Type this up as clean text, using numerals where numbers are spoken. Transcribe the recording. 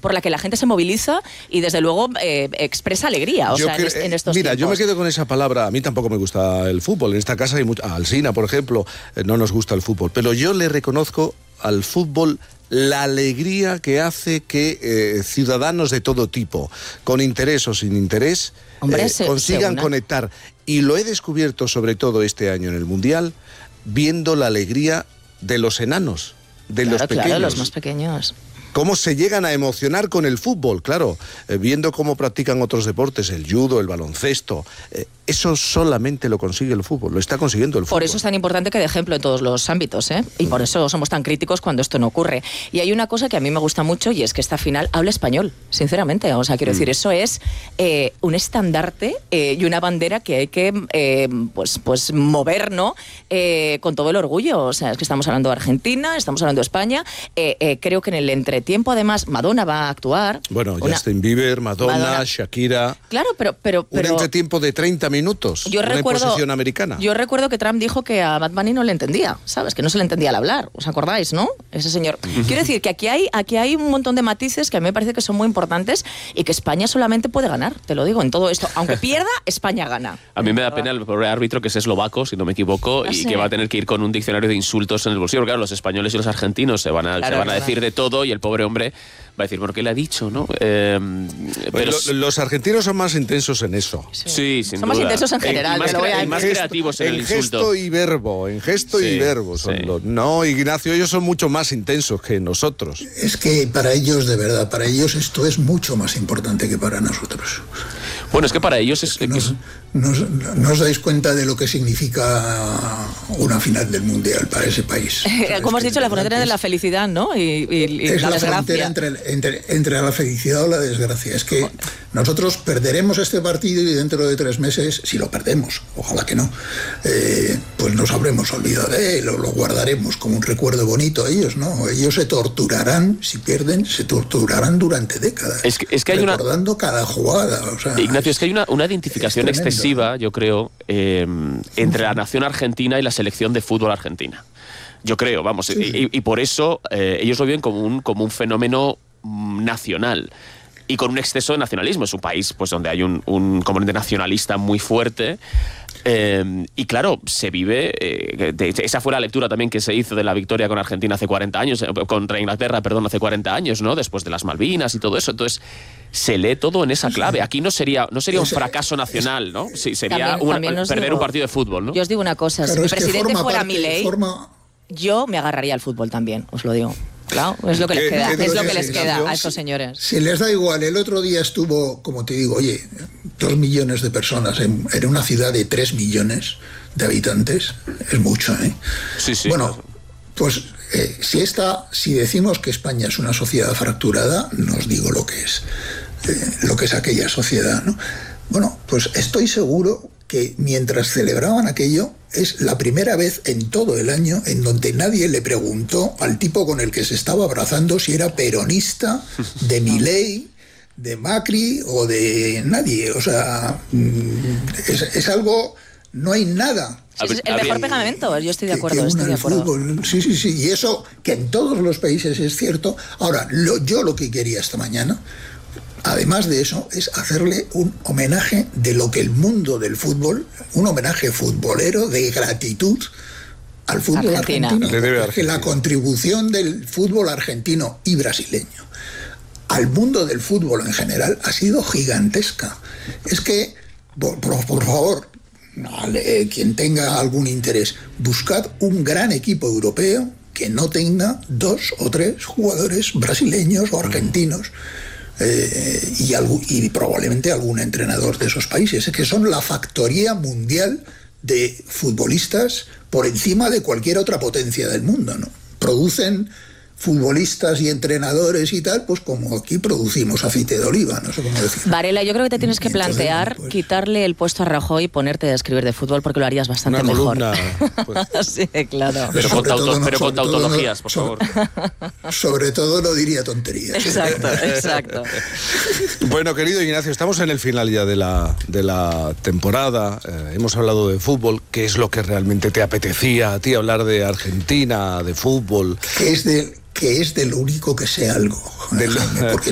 por la que la gente se moviliza y desde luego expresa alegría, en estos tiempos. Yo me quedo con esa palabra. A mí tampoco me gusta el fútbol. En esta casa hay a Alsina, por ejemplo, no nos gusta el fútbol, pero yo le reconozco al fútbol la alegría que hace que ciudadanos de todo tipo, con interés o sin interés, consigan conectar. Y lo he descubierto sobre todo este año en el Mundial, viendo la alegría de los enanos, de los pequeños. Claro, los más pequeños. Cómo se llegan a emocionar con el fútbol, claro, viendo cómo practican otros deportes, el judo, el baloncesto. Eso solamente lo consigue el fútbol, lo está consiguiendo el fútbol. Por eso es tan importante que dé ejemplo en todos los ámbitos, y por eso somos tan críticos cuando esto no ocurre. Y hay una cosa que a mí me gusta mucho y es que esta final habla español, sinceramente. O sea, quiero decir, eso es un estandarte y una bandera que hay que pues mover, ¿no? Con todo el orgullo. O sea, es que estamos hablando de Argentina, estamos hablando de España. Creo que en el entretiempo, además, Madonna va a actuar. Bueno, Justin Bieber, Madonna, Shakira. Claro, pero un entretiempo de 30 minutos, una imposición americana. Yo recuerdo que Trump dijo que a Bad Bunny no le entendía, ¿sabes? Que no se le entendía al hablar, ¿os acordáis, no? Ese señor. Quiero decir que aquí hay un montón de matices que a mí me parece que son muy importantes y que España solamente puede ganar, te lo digo, en todo esto. Aunque pierda, España gana. A mí me da pena el pobre árbitro, que es eslovaco, si no me equivoco, y que va a tener que ir con un diccionario de insultos en el bolsillo. Porque claro, los españoles y los argentinos se van a decir de todo y el pobre hombre va a decir, bueno, ¿qué le ha dicho, no? Pero los argentinos son más intensos en eso. Sí, sin son duda. Más intensos en general. Y más creativos en el insulto. En gesto y verbo. No, Ignacio, ellos son mucho más intensos que nosotros. Es que para ellos, de verdad, para ellos esto es mucho más importante que para nosotros. Bueno, es que para ellos es... No os dais cuenta de lo que significa una final del Mundial para ese país. Como has dicho, la frontera de la felicidad, ¿no? Y es la desgracia. frontera entre la felicidad o la desgracia. Es que nosotros perderemos este partido y dentro de 3 meses, si lo perdemos, ojalá que no, pues nos habremos olvidado de él o lo guardaremos como un recuerdo bonito. Ellos no, ellos se torturarán, si pierden, se torturarán durante décadas. Es que hay recordando cada jugada. O sea, Ignacio, es que hay una identificación excesiva, yo creo, entre la nación argentina y la selección de fútbol argentina. Yo creo, vamos, sí. Y por eso ellos lo ven como un fenómeno nacional y con un exceso de nacionalismo. Es un país pues donde hay un componente nacionalista muy fuerte. Y claro, se vive, esa fue la lectura también que se hizo de la victoria con Argentina hace 40 años, contra Inglaterra, perdón, hace 40 años, ¿no? Después de las Malvinas y todo eso. Entonces, se lee todo en esa clave. Aquí no sería un fracaso nacional, ¿no? Sí, sería perder un partido de fútbol, ¿no? Yo os digo una cosa, claro, si mi presidente fuera Milei, forma... yo me agarraría al fútbol también, os lo digo. Claro, es lo que les queda, es lo que les queda a estos señores. Si les da igual, el otro día estuvo, como te digo, 2 millones de personas en una ciudad de 3 millones de habitantes, es mucho, ¿eh? Sí. Bueno, pues si decimos que España es una sociedad fracturada, no os digo lo que es aquella sociedad, ¿no? Bueno, pues estoy seguro que mientras celebraban aquello, es la primera vez en todo el año en donde nadie le preguntó al tipo con el que se estaba abrazando si era peronista, de Milei, de Macri o de nadie. O sea, es algo... No hay nada. Sí, el mejor pegamento, yo estoy de acuerdo. Fútbol. Sí, y eso que en todos los países es cierto. Ahora, yo lo que quería esta mañana, además de eso, es hacerle un homenaje de lo que el mundo del fútbol, un homenaje futbolero de gratitud al fútbol argentino. Que la contribución del fútbol argentino y brasileño al mundo del fútbol en general ha sido gigantesca. Es que, por favor, quien tenga algún interés, buscad un gran equipo europeo que no tenga 2 o 3 jugadores brasileños o argentinos. Y probablemente algún entrenador de esos países, que son la factoría mundial de futbolistas por encima de cualquier otra potencia del mundo, ¿no? Producen futbolistas y entrenadores y tal, pues como aquí producimos aceite de oliva, no sé cómo decir. Varela, yo creo que te tienes que plantear quitarle el puesto a Rajoy y ponerte a escribir de fútbol, porque lo harías bastante mejor. Pues. Sí, claro. Pero con tautologías, por favor. Sobre todo no diría tonterías. Exacto. Bueno, querido Ignacio, estamos en el final ya de la temporada. Hemos hablado de fútbol. ¿Qué es lo que realmente te apetecía a ti hablar de Argentina, de fútbol? Que es de lo único que sé algo. Porque